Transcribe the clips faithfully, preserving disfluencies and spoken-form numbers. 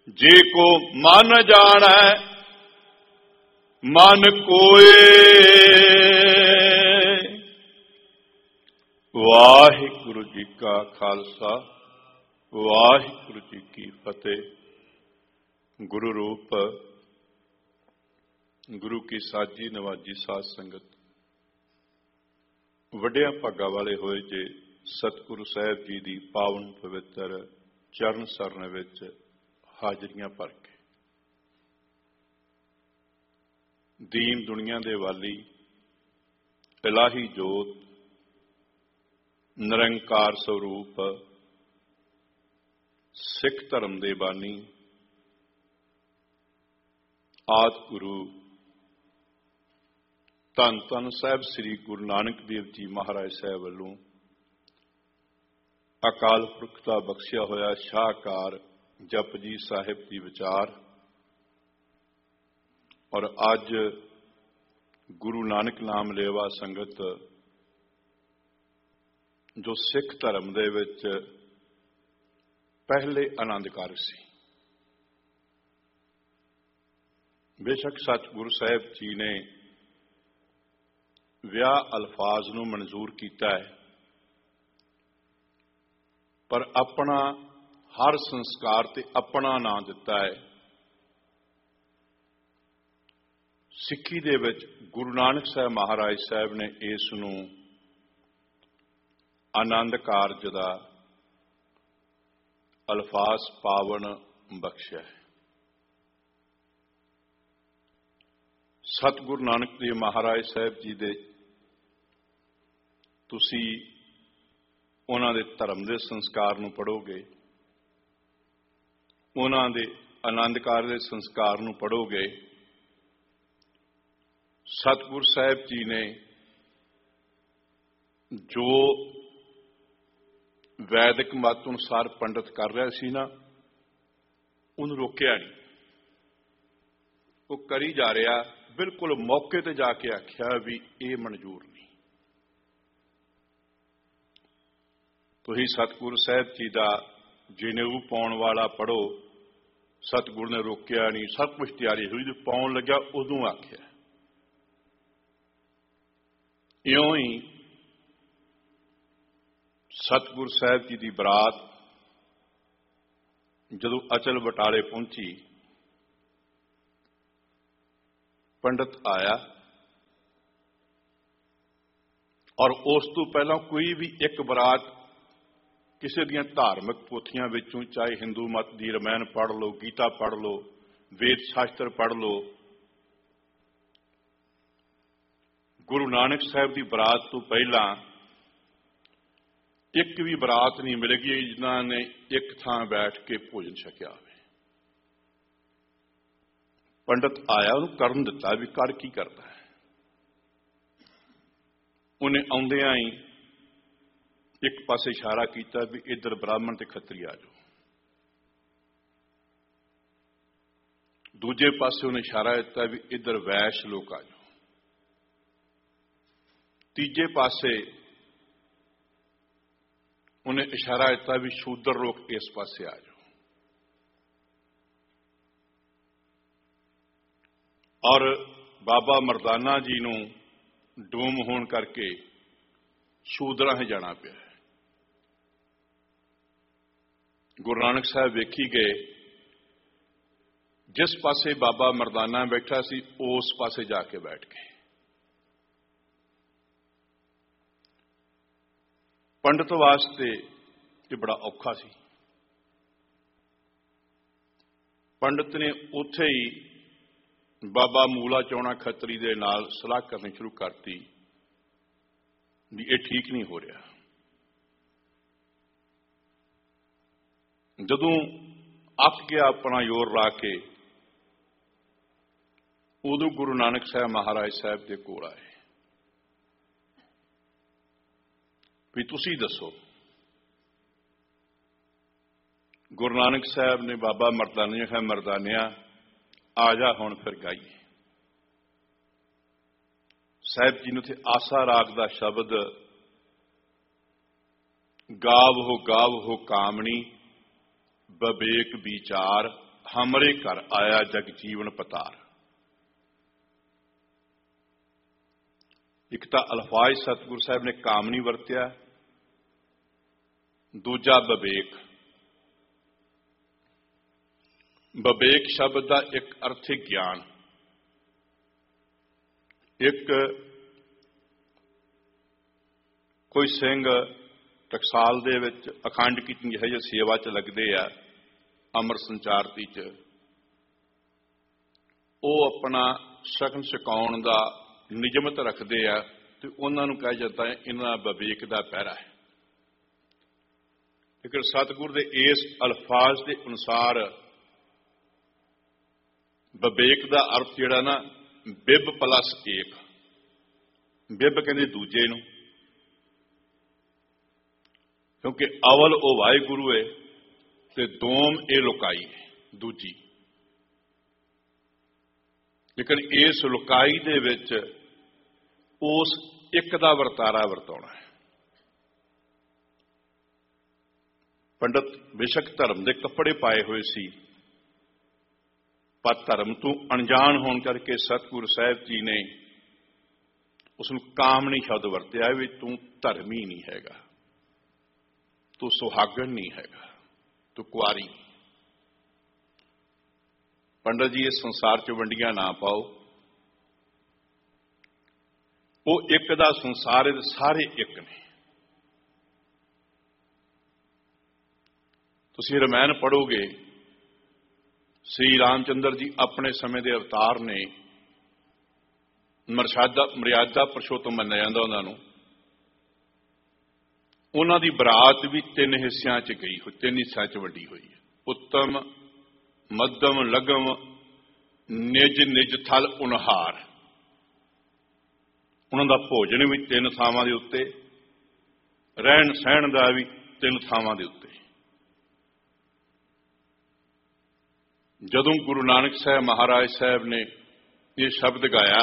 जे को मन जानै मन कोए। वाहिगुरु जी का खालसा वाहिगुरु जी की फतेह। गुरु रूप गुरु की साजी नवाजी साध संगत वड्डिया भागा वाले होए जे सतगुरु साहब जी की पावन पवित्र चरण सरन विच हाजरियां भर के दीन दुनिया दे वाली इलाही जोत निरंकार स्वरूप सिख धर्म दे बानी आदि गुरु धन धन साहब श्री गुरु नानक देव जी महाराज साहब वालों अकाल पुरख का बख्शिया होया शाहकार जपजी साहिब की विचार और अज गुरु नानक नाम लेवा संगत जो सिख धर्म दे विच पहले आनंदकार सी। बेशक सतगुरु साहब जी ने विआह अल्फाज नूं मंजूर किया है, पर अपना हर संस्कार ते अपना नाम दिता है। सिक्खी दे विच गुरु नानक साहब महाराज साहब ने इस नूं आनंद कारज दा अल्फाज पावन बख्शिया है। सतगुरु नानक देव महाराज साहब जी दे तुसी उन्हां दे धर्म दे संस्कार नूं पढ़ोगे, उन्हां दे आनंद कारज दे संस्कार नूं पढ़ोगे। सतगुरु साहब जी ने जो वैदिक मत अनुसार पंडित कर रहा सी ना, उन्हें रोकिया नहीं, वो करी जा रहा। बिल्कुल मौके ते जाके आख्या भी ये मंजूर नहीं। तुसीं सतगुरु साहब जी का जनेऊ पाउण वाला पढ़ो, सतगुरु ने रोकिया नहीं, सब कुछ तैयारी हुई, जो पाउण लग्या उदों आख्या। इउं ही सतगुरु साहब जी की बरात जदों अचल बटाले पहुंची, पंडित आया और उस तो पहला कोई भी एक बरात किसी दियां धार्मिक पोथियां विचों, चाहे हिंदू मत दी रामायण पढ़ लो, गीता पढ़ लो, वेद शास्त्र पढ़ लो, गुरु नानक साहब की बरात तो पहला एक भी बरात नहीं मिलेगी जिन्होंने एक थां बैठ के भोजन छकिया हो। पंडित आया, उन्होंने करन दिता भी कर की करता है। उन्हें आउंदियां ही एक पासे इशारा किया भी इधर ब्राह्मण ते खत्री आ जाओ, दूजे पासे उन्हें इशारा दिता भी इधर वैश्य लोग आ जाओ, तीजे पासे उन्हें इशारा दिता भी शूद्र लोग इस पासे आ जाओ। और बाबा मरदाना जी नूं डूम होण करके शूद्रां ही जाना पिया। गुरु नानक साहब वेखी गए, जिस पासे बाबा मरदाना बैठा सी उस पासे जाके बैठ गए। पंडित वास्ते ये बड़ा औखा सी। पंडित ने उत्थे ही बाबा मूला चौना खत्री दे नाल सलाह करनी शुरू करती भी ये ठीक नहीं हो रहा। जदों अक गया अपना जोर ला के, उदों गुरु नानक साहब महाराज साहब के कोल आए भी तुसी दसो। गुरु नानक साहब ने बाबा मरदानिया है, मरदानिया आ जा हुण फिर गाइए। साहब जी ने थे आसा राग का शब्द गाव हो गाव हो कामनी बबेक विचार ਹਮਰੇ ਘਰ ਆਇਆ ਜਗ ਜੀਵਨ ਪਤਾਰ। ਇੱਕ ਤਾਂ ਅਲਫਾਜ਼ ਸਤਿਗੁਰੂ ਸਾਹਿਬ ਨੇ ਕਾਮਨੀ ਵਰਤਿਆ, ਦੂਜਾ ਵਿਵੇਕ। ਵਿਵੇਕ ਸ਼ਬਦ ਦਾ ਇੱਕ ਅਰਥ ਹੈ ਗਿਆਨ। ਇੱਕ ਕੋਈ ਸਿੰਘ ਟਕਸਾਲ ਦੇ ਵਿੱਚ ਅਖੰਡ ਕੀਰਤਨ ਜਿਹੇ ਜਿਹੇ ਸੇਵਾ 'ਚ ਲੱਗਦੇ ਆ, ਅੰਮ੍ਰਿਤ ਸੰਚਾਰਤੀ 'ਚ, ਉਹ ਆਪਣਾ ਸ਼ਗਨ ਛਕਾਉਣ ਦਾ ਨਿਯਮਤ ਰੱਖਦੇ ਆ ਤੇ ਉਹਨਾਂ ਨੂੰ ਕਿਹਾ ਜਾਂਦਾ ਹੈ ਇਹਨਾਂ ਵਿਵੇਕ ਦਾ ਪਹਿਰਾ ਹੈ। ਲੇਕਿਨ ਸਤਿਗੁਰ ਦੇ ਇਸ ਅਲਫਾਜ਼ ਦੇ ਅਨੁਸਾਰ ਵਿਵੇਕ ਦਾ ਅਰਥ ਜਿਹੜਾ ਨਾ ਬਿਬ ਪਲਸ ਏਕ। ਬਿਬ ਕਹਿੰਦੇ ਦੂਜੇ ਨੂੰ, ਕਿਉਂਕਿ ਅਵਲ ਉਹ ਵਾਹਿਗੁਰੂ ਹੈ ਤੇ ਦੋਮ ਇਹ ਲੁਕਾਈ ਹੈ ਦੂਜੀ। ਲੇਕਿਨ ਇਸ ਲੁਕਾਈ ਦੇ ਵਿੱਚ ਉਸ ਇੱਕ ਦਾ ਵਰਤਾਰਾ ਵਰਤਾਉਣਾ ਹੈ। ਪੰਡਤ ਬੇਸ਼ੱਕ ਧਰਮ ਦੇ ਕੱਪੜੇ ਪਾਏ ਹੋਏ ਸੀ, ਪਰ ਧਰਮ ਤੋਂ ਅਣਜਾਣ ਹੋਣ ਕਰਕੇ ਸਤਿਗੁਰੂ ਸਾਹਿਬ ਜੀ ਨੇ ਉਸ ਨੂੰ ਕਾਮਣੀ ਸ਼ਬਦ ਵਰਤਿਆ ਵੀ ਤੂੰ ਧਰਮੀ ਨਹੀਂ ਹੈਗਾ, ਤੂੰ ਸੁਹਾਗਣ ਨਹੀਂ ਹੈਗਾ, ਤੂੰ ਕੁਆਰੀ। ਪੰਡਤ ਜੀ ਇਸ ਸੰਸਾਰ 'ਚ ਵੰਡੀਆਂ ਨਾ ਪਾਓ। ਉਹ ਇੱਕ ਦਾ ਸੰਸਾਰ ਦੇ ਸਾਰੇ ਇੱਕ ਨੇ। ਤੁਸੀਂ ਰਮਾਇਣ ਪੜ੍ਹੋਗੇ, ਸ੍ਰੀ ਰਾਮਚੰਦਰ ਜੀ ਆਪਣੇ ਸਮੇਂ ਦੇ ਅਵਤਾਰ ਨੇ। ਮਰਸ਼ਾਦਾ ਮਰਿਆਦਾ ਪੁਰਸ਼ੋਤਮ ਮੰਨਿਆ ਜਾਂਦਾ ਉਹਨਾਂ ਨੂੰ। ਉਹਨਾਂ ਦੀ ਬਰਾਤ ਵੀ ਤਿੰਨ ਹਿੱਸਿਆਂ 'ਚ ਗਈ ਹੋਈ, ਤਿੰਨ ਹਿੱਸਿਆਂ 'ਚ ਵੰਡੀ ਹੋਈ ਹੈ। ਉੱਤਮ, ਮੱਧਮ, ਲਗਮ, ਨਿਜ ਨਿਜ ਥਲ ਉਨਹਾਰ। ਉਹਨਾਂ ਦਾ ਭੋਜਨ ਵੀ ਤਿੰਨ ਥਾਵਾਂ ਦੇ ਉੱਤੇ, ਰਹਿਣ ਸਹਿਣ ਦਾ ਵੀ ਤਿੰਨ ਥਾਵਾਂ ਦੇ ਉੱਤੇ। ਜਦੋਂ ਗੁਰੂ ਨਾਨਕ ਸਾਹਿਬ ਮਹਾਰਾਜ ਸਾਹਿਬ ਨੇ ਇਹ ਸ਼ਬਦ ਗਾਇਆ,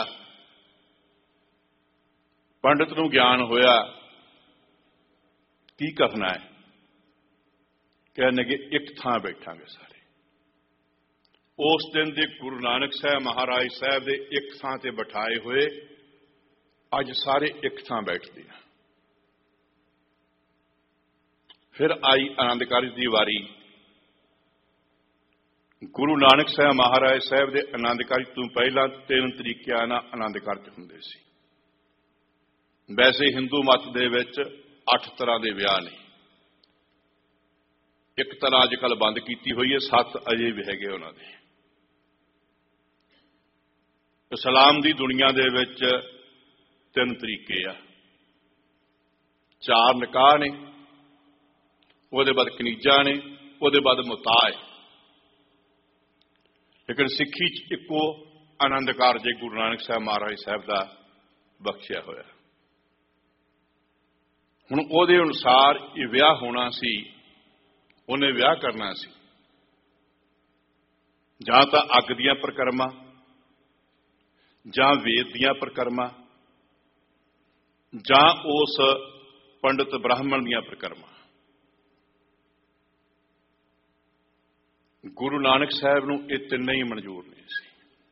ਪੰਡਤ ਨੂੰ ਗਿਆਨ ਹੋਇਆ ਕੀ ਕਰਨਾ ਹੈ। ਕਹਿੰਦੇ ਇੱਕ ਥਾਂ ਬੈਠਾਂਗੇ ਸਾਰੇ। ਉਸ ਦਿਨ ਦੇ ਗੁਰੂ ਨਾਨਕ ਸਾਹਿਬ ਮਹਾਰਾਜ ਸਾਹਿਬ ਦੇ ਇੱਕ ਥਾਂ ਤੇ ਬਿਠਾਏ ਹੋਏ ਅੱਜ ਸਾਰੇ ਇੱਕ ਥਾਂ ਬੈਠਦੇ ਆ। ਫਿਰ ਆਈ ਆਨੰਦ ਕਾਰਜ ਦੀ ਵਾਰੀ। ਗੁਰੂ ਨਾਨਕ ਸਾਹਿਬ ਮਹਾਰਾਜ ਸਾਹਿਬ ਦੇ ਆਨੰਦ ਕਾਰਜ ਤੋਂ ਪਹਿਲਾਂ ਤਿੰਨ ਤਰੀਕਿਆਂ ਨਾਲ ਆਨੰਦ ਕਾਰਜ ਹੁੰਦੇ ਸੀ। ਵੈਸੇ ਹਿੰਦੂ ਮਤ ਦੇ ਵਿੱਚ ਅੱਠ ਤਰ੍ਹਾਂ ਦੇ ਵਿਆਹ ਨੇ। ਇੱਕ ਤਰ੍ਹਾਂ ਅੱਜ ਕੱਲ੍ਹ ਬੰਦ ਕੀਤੀ ਹੋਈ ਹੈ, ਸੱਤ ਅਜੇ ਵੀ ਹੈਗੇ ਉਹਨਾਂ ਦੇ। ਇਸਲਾਮ ਦੀ ਦੁਨੀਆ ਦੇ ਵਿੱਚ ਤਿੰਨ ਤਰੀਕੇ ਆ। ਚਾਰ ਨਿਕਾਹ ਨੇ, ਉਹਦੇ ਬਾਅਦ ਕਨੀਜਾ ਨੇ, ਉਹਦੇ ਬਾਅਦ ਮੁਤਾਅ ਹੈ। ਲੇਕਿਨ ਸਿੱਖੀ 'ਚ ਇੱਕੋ ਆਨੰਦ ਕਾਰਜ ਗੁਰੂ ਨਾਨਕ ਸਾਹਿਬ ਮਹਾਰਾਜ ਸਾਹਿਬ ਦਾ ਬਖਸ਼ਿਆ ਹੋਇਆ। ਹੁਣ ਉਹਦੇ ਅਨੁਸਾਰ ਇਹ ਵਿਆਹ ਹੋਣਾ ਸੀ, ਉਹਨੇ ਵਿਆਹ ਕਰਨਾ ਸੀ। ਜਾਂ ਤਾਂ ਅੱਗ ਦੀਆਂ ਪ੍ਰਕਰਮਾਂ, ਜਾਂ ਵੇਦ ਦੀਆਂ ਪ੍ਰਕਰਮਾਂ, ਜਾਂ ਉਸ ਪੰਡਤ ਬ੍ਰਾਹਮਣ ਦੀਆਂ ਪ੍ਰਕਰਮਾਂ। ਗੁਰੂ ਨਾਨਕ ਸਾਹਿਬ ਨੂੰ ਇਹ ਤਿੰਨੇ ਹੀ ਮਨਜ਼ੂਰ ਨਹੀਂ ਸੀ।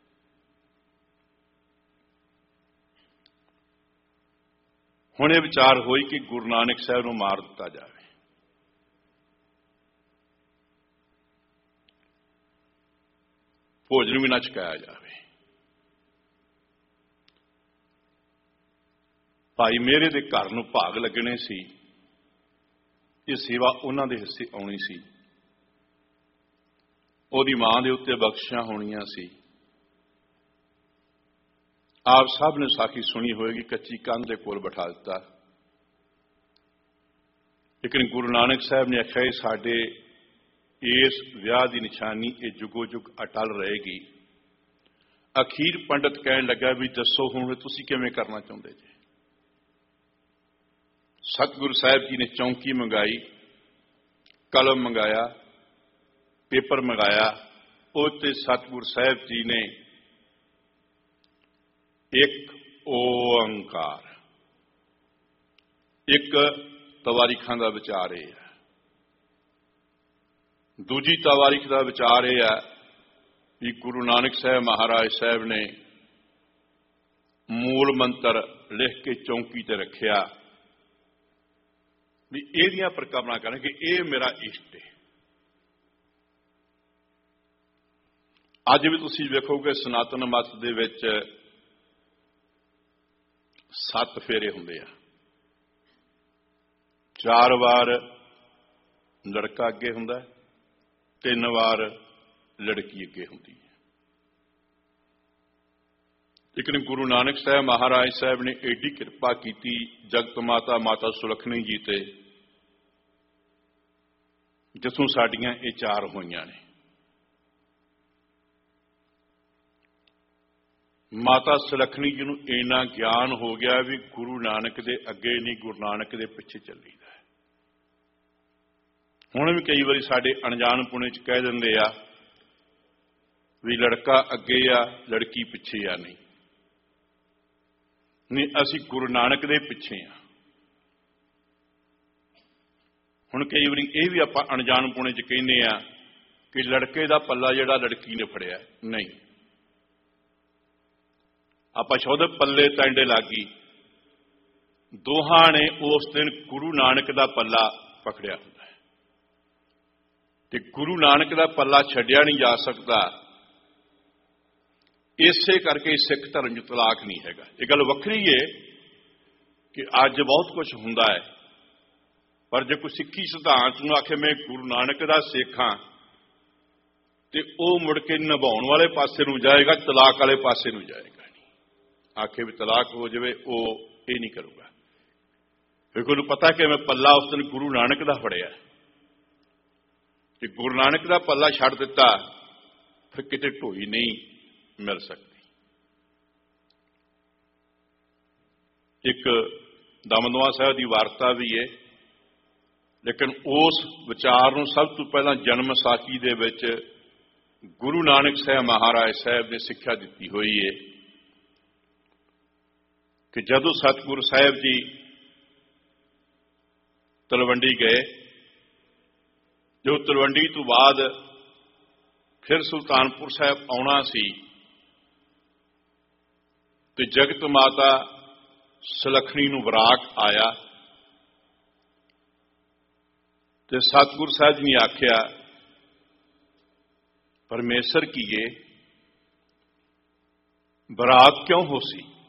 ਹੁਣ ਇਹ ਵਿਚਾਰ ਹੋਈ ਕਿ ਗੁਰੂ ਨਾਨਕ ਸਾਹਿਬ ਨੂੰ ਮਾਰ ਦਿੱਤਾ ਜਾਵੇ। ਭੋਜਨ ਵੀ ਨਾ ਛਕਾਇਆ ਜਾਵੇ। ਭਾਈ ਮੇਰੇ ਦੇ ਘਰ ਨੂੰ ਭਾਗ ਲੱਗਣੇ ਸੀ, ਇਹ ਸੇਵਾ ਉਹਨਾਂ ਦੇ ਹਿੱਸੇ ਆਉਣੀ ਸੀ। ਉਹਦੀ ਮਾਂ ਦੇ ਉੱਤੇ ਬਖਸ਼ਿਸ਼ਾਂ ਹੋਣੀਆਂ ਸੀ। ਆਪ ਸਭ ਨੇ ਸਾਖੀ ਸੁਣੀ ਹੋਏਗੀ, ਕੱਚੀ ਕੰਧ ਦੇ ਕੋਲ ਬਿਠਾ ਦਿੱਤਾ। ਲੇਕਿਨ ਗੁਰੂ ਨਾਨਕ ਸਾਹਿਬ ਨੇ ਆਖਿਆ ਸਾਡੇ ਇਸ ਵਿਆਹ ਦੀ ਨਿਸ਼ਾਨੀ ਇਹ ਜੁਗੋ ਜੁਗ ਅਟਲ ਰਹੇਗੀ। ਅਖੀਰ ਪੰਡਤ ਕਹਿਣ ਲੱਗਾ ਵੀ ਦੱਸੋ ਹੁਣ ਤੁਸੀਂ ਕਿਵੇਂ ਕਰਨਾ ਚਾਹੁੰਦੇ ਜੀ। ਸਤਿਗੁਰੂ ਸਾਹਿਬ ਜੀ ਨੇ ਚੌਂਕੀ ਮੰਗਾਈ, ਕਲਮ ਮੰਗਾਇਆ, ਪੇਪਰ ਮੰਗਾਇਆ। ਉਹ ਤੇ ਸਤਿਗੁਰੂ ਸਾਹਿਬ ਜੀ ਨੇ ਇੱਕ ਓੰਕਾਰ, ਇੱਕ ਤਵਾਰੀਖਾਂ ਦਾ ਵਿਚਾਰ ਇਹ ਹੈ। ਦੂਜੀ ਤਵਾਰੀਖ ਦਾ ਵਿਚਾਰ ਇਹ ਹੈ ਵੀ ਗੁਰੂ ਨਾਨਕ ਸਾਹਿਬ ਮਹਾਰਾਜ ਸਾਹਿਬ ਨੇ ਮੂਲ ਮੰਤਰ ਲਿਖ ਕੇ ਚੌਂਕੀ ਤੇ ਰੱਖਿਆ ਵੀ ਇਹਦੀਆਂ ਪਰਿਕਰਮਾ ਕਰਾਂਗੇ, ਇਹ ਮੇਰਾ ਇਸ਼ਟ ਹੈ। ਅੱਜ ਵੀ ਤੁਸੀਂ ਵੇਖੋਗੇ ਸਨਾਤਨ ਮਤ ਦੇ ਵਿੱਚ ਸੱਤ ਫੇਰੇ ਹੁੰਦੇ ਆ। ਚਾਰ ਵਾਰ ਲੜਕਾ ਅੱਗੇ ਹੁੰਦਾ, ਤਿੰਨ ਵਾਰ ਲੜਕੀ ਅੱਗੇ ਹੁੰਦੀ ਹੈ। ਲੇਕਿਨ ਗੁਰੂ ਨਾਨਕ ਸਾਹਿਬ ਮਹਾਰਾਜ ਸਾਹਿਬ ਨੇ ਏਡੀ ਕਿਰਪਾ ਕੀਤੀ ਜਗਤ ਮਾਤਾ ਮਾਤਾ ਸੁਲੱਖਣੀ ਜੀ ਤੇ, ਜਿੱਥੋਂ ਸਾਡੀਆਂ ਇਹ ਚਾਰ ਹੋਈਆਂ ਨੇ। ਮਾਤਾ ਸੁਲੱਖਣੀ ਜੀ ਨੂੰ ਇੰਨਾ ਗਿਆਨ ਹੋ ਗਿਆ ਵੀ ਗੁਰੂ ਨਾਨਕ ਦੇ ਅੱਗੇ ਨਹੀਂ, ਗੁਰੂ ਨਾਨਕ ਦੇ ਪਿੱਛੇ ਚੱਲੀਦਾ। ਹੁਣ ਵੀ ਕਈ ਵਾਰੀ ਸਾਡੇ ਅਣਜਾਣ ਪੁਣੇ ਚ ਕਹਿ ਦਿੰਦੇ ਆ ਵੀ ਲੜਕਾ ਅੱਗੇ ਆ ਲੜਕੀ ਪਿੱਛੇ ਆ। ਨਹੀਂ ਨਹੀਂ, ਅਸੀਂ ਗੁਰੂ ਨਾਨਕ ਦੇ ਪਿੱਛੇ ਆ। ਹੁਣ ਕਈ ਵਾਰੀ ਇਹ ਵੀ ਆਪਾਂ ਅਣਜਾਣ ਪੁਣੇ ਚ ਕਹਿੰਦੇ ਆ ਕਿ ਲੜਕੇ ਦਾ ਪੱਲਾ ਜਿਹੜਾ ਲੜਕੀ ਨੇ ਫੜਿਆ। ਨਹੀਂ, ਆਪਾਂ ਸ਼ਬਦ ਪੱਲੇ ਟੈਂਡੇ ਲੱਗੀ, ਦੋਹਾਂ ਨੇ ਉਸ ਦਿਨ ਗੁਰੂ ਨਾਨਕ ਦਾ ਪੱਲਾ ਪਕੜਿਆ ਹੁੰਦਾ ਹੈ ਤੇ ਗੁਰੂ ਨਾਨਕ ਦਾ ਪੱਲਾ ਛੱਡਿਆ ਨਹੀਂ ਜਾ ਸਕਦਾ। ਇਸੇ ਕਰਕੇ ਸਿੱਖ ਧਰਮ 'ਚ ਤਲਾਕ ਨਹੀਂ ਹੈਗਾ। ਇਹ ਗੱਲ ਵੱਖਰੀ ਹੈ ਕਿ ਅੱਜ ਬਹੁਤ ਕੁਝ ਹੁੰਦਾ ਹੈ, ਪਰ ਜੇ ਕੋਈ ਸਿੱਖੀ ਸਿਧਾਂਤ ਨੂੰ ਆਖੇ ਮੈਂ ਗੁਰੂ ਨਾਨਕ ਦਾ ਸਿੱਖ ਹਾਂ ਤੇ ਉਹ ਮੁੜ ਕੇ ਨਿਭਾਉਣ ਵਾਲੇ ਪਾਸੇ ਨੂੰ ਜਾਏਗਾ, ਤਲਾਕ ਵਾਲੇ ਪਾਸੇ ਨੂੰ ਜਾਏਗਾ। ਆਖੇ ਵੀ ਤਲਾਕ ਹੋ ਜਾਵੇ, ਉਹ ਇਹ ਨਹੀਂ ਕਰੂਗਾ। ਕਿਉਂਕਿ ਉਹਨੂੰ ਪਤਾ ਕਿ ਮੈਂ ਪੱਲਾ ਉਸ ਦਿਨ ਗੁਰੂ ਨਾਨਕ ਦਾ ਫੜਿਆ, ਤੇ ਗੁਰੂ ਨਾਨਕ ਦਾ ਪੱਲਾ ਛੱਡ ਦਿੱਤਾ ਫਿਰ ਕਿਤੇ ਢੋਈ ਨਹੀਂ ਮਿਲ ਸਕਦੀ। ਇੱਕ ਦਮਦਮਾ ਸਾਹਿਬ ਦੀ ਵਾਰਤਾ ਵੀ ਹੈ, ਲੇਕਿਨ ਉਸ ਵਿਚਾਰ ਨੂੰ ਸਭ ਤੋਂ ਪਹਿਲਾਂ ਜਨਮ ਸਾਖੀ ਦੇ ਵਿੱਚ ਗੁਰੂ ਨਾਨਕ ਸਾਹਿਬ ਮਹਾਰਾਜ ਸਾਹਿਬ ਨੇ ਸਿੱਖਿਆ ਦਿੱਤੀ ਹੋਈ ਹੈ ਕਿ ਜਦੋਂ ਸਤਿਗੁਰੂ ਸਾਹਿਬ ਜੀ ਤਲਵੰਡੀ ਗਏ, ਜੋ ਤਲਵੰਡੀ ਤੋਂ ਬਾਅਦ ਫਿਰ ਸੁਲਤਾਨਪੁਰ ਸਾਹਿਬ ਆਉਣਾ ਸੀ ਤੇ ਜਗਤ ਮਾਤਾ ਸੁਲੱਖਣੀ ਨੂੰ ਵਰਾਕ ਆਇਆ ਤੇ ਸਤਿਗੁਰੂ ਸਾਹਿਬ ਜੀ ਨੇ ਆਖਿਆ, ਪਰਮੇਸ਼ਰ ਕੀਏ ਬਰਾਤ ਕਿਉਂ ਹੋ ਸੀ?